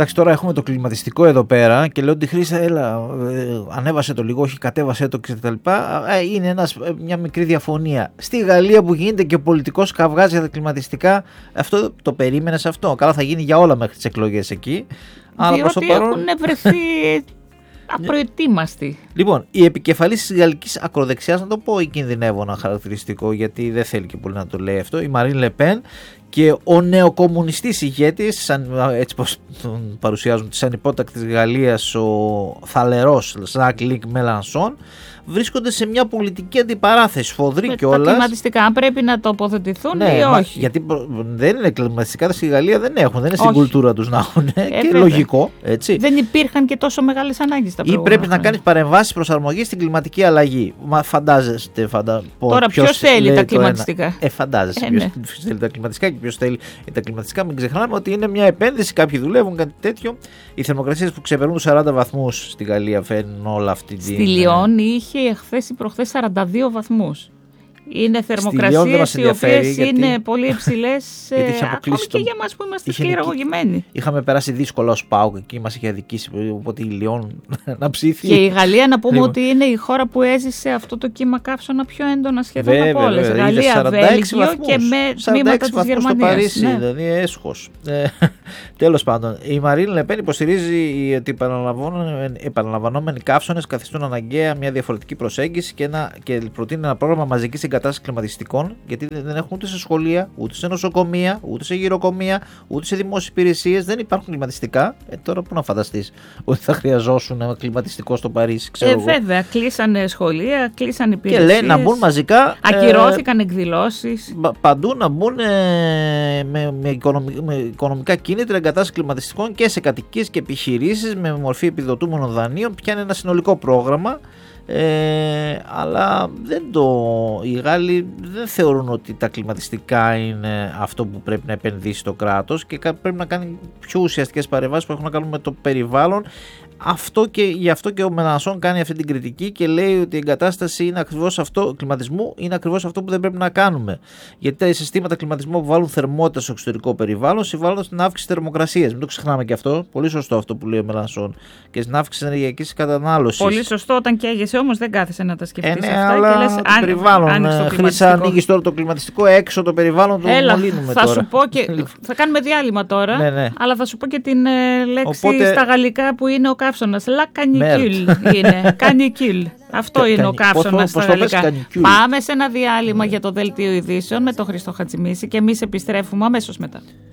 Εντάξει, τώρα έχουμε το κλιματιστικό εδώ πέρα και λέω ότι Χρύσα, έλα, ανέβασε το λίγο, όχι κατέβασε το κτλ. Είναι μια μικρή διαφωνία. Στη Γαλλία που γίνεται και ο πολιτικός καυγάζει για τα κλιματιστικά, αυτό το περίμενες αυτό? Καλά, θα γίνει για όλα μέχρι τις εκλογές εκεί. Διότι έχουν βρεθεί απροετοίμαστοι. Λοιπόν, η επικεφαλής της γαλλικής ακροδεξιάς, να το πω ή κινδυνεύω ένα χαρακτηριστικό, γιατί δεν θέλει και πολύ να το λέει αυτό, η Μαρίν Λεπέν, και ο νεοκομμουνιστής ηγέτης, έτσι πως τον παρουσιάζουν, της ανυπότακτης Γαλλίας, ο θαλερός Ζακ Λίκ Μελανσόν, βρίσκονται σε μια πολιτική αντιπαράθεση, φοδρή κιόλας. Τα κλιματιστικά πρέπει να τοποθετηθούν, ναι, ή όχι? Γιατί δεν είναι κλιματιστικά, στη Γαλλία δεν έχουν, δεν είναι στην κουλτούρα τους να έχουν. Και βέβαια. λογικό, έτσι. Δεν υπήρχαν και τόσο μεγάλες ανάγκες τα προηγούμενα. Ή πρέπει να κάνεις παρεμβάσεις προσαρμογής στην κλιματική αλλαγή. Μα φαντάζεστε. Τώρα ποιος θέλει τα κλιματιστικά? Φαντάζεσαι ποιος θέλει τα κλιματιστικά και ποιος θέλει τα κλιματιστικά. Μην ξεχνάμε ότι είναι μια επένδυση, κάποιοι δουλεύουν, κάτι τέτοιο. Οι θερμοκρασίες που ξεπερνούν τους 40 βαθμούς στη Γαλλία φέρνουν όλα αυτή τη. Στη Λιόν είχε χθες ή προχθές 42 βαθμούς. Είναι θερμοκρασίες οι οποίες είναι πολύ υψηλές ακόμη και για εμάς που είμαστε σκληρογωγημένοι. Είχαμε περάσει δύσκολα ως ΠΑΟΚ, εκεί μας είχε αδικήσει, οπότε η Λιόν να ψήθει. Και η Γαλλία, να πούμε ότι είναι η χώρα που έζησε αυτό το κύμα καύσωνα πιο έντονα σχεδόν από όλες. Γαλλία, Βέλγιο και με τμήματα της Γερμανίας. Στο Παρίσι, δηλαδή έσχος. Τέλος πάντων, η Μαρίν Λεπέν υποστηρίζει ότι οι επαναλαμβανόμενοι καύσωνες καθιστούν αναγκαία μια διαφορετική προσέγγιση και προτείνει ένα πρόγραμμα μαζικής εγκατάστασης κλιματιστικών, γιατί δεν έχουν ούτε σε σχολεία, ούτε σε νοσοκομεία, ούτε σε γυροκομεία, ούτε σε δημόσιες υπηρεσίες. Δεν υπάρχουν κλιματιστικά. Τώρα πού να φανταστείς ότι θα χρειαζόσουν ένα κλιματιστικό στο Παρίσι, ξέρω εγώ. Βέβαια, κλείσανε σχολεία, κλείσανε υπηρεσίες. Και λέει να μπουν μαζικά. Ακυρώθηκαν εκδηλώσεις. Παντού να μπουν με οικονομικά κίνητρα εγκατάσταση κλιματιστικών και σε κατοικίες και επιχειρήσεις με μορφή επιδοτούμενων δανείων. Πια είναι ένα συνολικό πρόγραμμα. Αλλά οι Γάλλοι δεν θεωρούν ότι τα κλιματιστικά είναι αυτό που πρέπει να επενδύσει το κράτος και πρέπει να κάνει πιο ουσιαστικές παρεμβάσεις που έχουν να κάνουν με το περιβάλλον. Γι' αυτό και ο Μελανσόν κάνει αυτή την κριτική και λέει ότι η εγκατάσταση είναι ακριβώς αυτό, κλιματισμού είναι ακριβώς αυτό που δεν πρέπει να κάνουμε. Γιατί τα συστήματα κλιματισμού που βάλουν θερμότητα στο εξωτερικό περιβάλλον συμβάλλουν στην αύξηση της θερμοκρασίας. Μην το ξεχνάμε και αυτό. Πολύ σωστό αυτό που λέει ο Μελανσόν. Και στην αύξηση της ενεργειακής κατανάλωσης. Πολύ σωστό, όταν καίγεσαι όμως δεν κάθεσαι να τα σκεφτείς αυτά. Αλλά και λες, το περιβάλλον. Χρύσα, ανοίγεις τώρα το κλιματιστικό έξω, το περιβάλλον το μολύνουμε τώρα. Σου πω και. Θα κάνουμε διάλειμμα τώρα. Ναι. Αλλά θα σου πω και την λέξη στα γαλλικά που είναι ο καύσωνας. La canicule είναι. Canicule. Αυτό είναι ο καύσωνας στα γαλλικά. Πάμε σε ένα διάλειμμα για το δελτίο ειδήσεων με τον Χρήστο Χατζημίση και εμείς επιστρέφουμε αμέσως μετά.